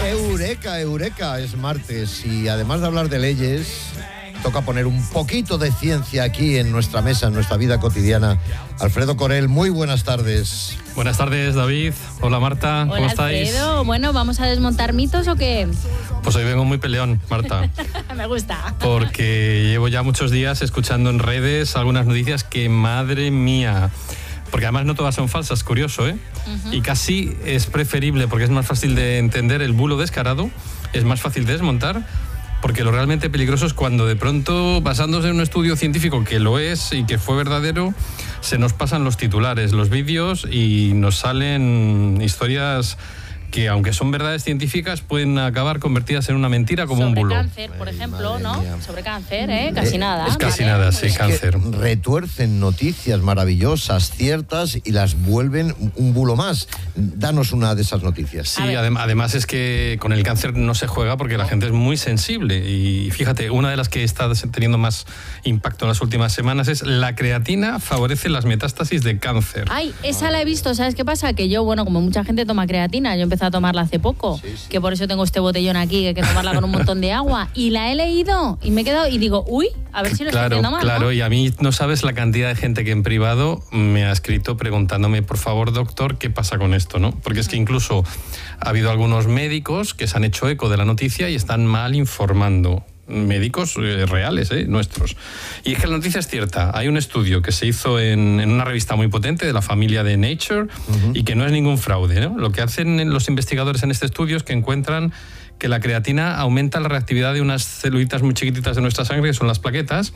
Eureka, eureka, es martes y además de hablar de leyes, toca poner un poquito de ciencia aquí en nuestra mesa, en nuestra vida cotidiana. Alfredo Corel, muy buenas tardes. Buenas tardes, David. Hola, Marta. Hola, ¿Cómo estáis? Alfredo. Bueno, ¿vamos a desmontar mitos o qué? Pues hoy vengo muy peleón, Marta. Me gusta. Porque llevo ya muchos días escuchando en redes algunas noticias que, madre mía... Porque además no todas son falsas, curioso, ¿eh? Uh-huh. Y casi es preferible, porque es más fácil de entender el bulo descarado, es más fácil de desmontar, porque lo realmente peligroso es cuando de pronto, basándose en un estudio científico que lo es y que fue verdadero, se nos pasan los titulares, los vídeos y nos salen historias que, aunque son verdades científicas, pueden acabar convertidas en una mentira como un bulo. Sobre cáncer, por ejemplo, ¿no? Sobre cáncer, Casi nada. Es casi nada, sí, cáncer. Retuercen noticias maravillosas, ciertas, y las vuelven un bulo más. Danos una de esas noticias. Sí, además es que con el cáncer no se juega porque la gente es muy sensible. Y fíjate, una de las que está teniendo más impacto en las últimas semanas es la creatina favorece las metástasis de cáncer. Ay, esa la he visto. ¿Sabes qué pasa? Que yo, bueno, como mucha gente toma creatina, yo empecé a tomarla hace poco, sí. Que por eso tengo este botellón aquí, que hay que tomarla con un montón de agua, y la he leído y me he quedado y digo, uy, a ver si lo estoy haciendo mal, Claro, ¿no? Y a mí no sabes la cantidad de gente que en privado me ha escrito preguntándome, por favor, doctor, ¿qué pasa con esto, no? Porque es que incluso ha habido algunos médicos que se han hecho eco de la noticia y están mal informando. Médicos reales, nuestros. Y es que la noticia es cierta. Hay un estudio que se hizo en una revista muy potente de la familia de Nature, uh-huh, y que no es ningún fraude, ¿no? Lo que hacen los investigadores en este estudio es que encuentran que la creatina aumenta la reactividad de unas celulitas muy chiquititas de nuestra sangre, que son las plaquetas,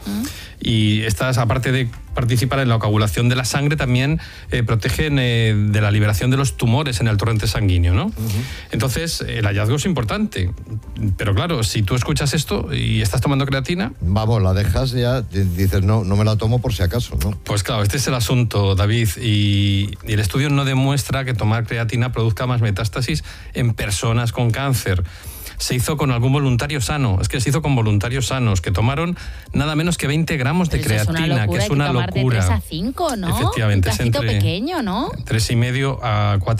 y estas, aparte de participar en la coagulación de la sangre, también protegen de la liberación de los tumores en el torrente sanguíneo, ¿no? Uh-huh. Entonces, el hallazgo es importante, pero claro, si tú escuchas esto y estás tomando creatina... Vamos, la dejas ya, dices, no me la tomo por si acaso, ¿no? Pues claro, este es el asunto, David, y el estudio no demuestra que tomar creatina produzca más metástasis en personas con cáncer. Se hizo con algún voluntario sano, es que se hizo con voluntarios sanos que tomaron nada menos que 20 gramos de creatina, que es una locura. De 3 a 5, ¿no? Efectivamente, un es entre pequeño, ¿no? 3,5 a 4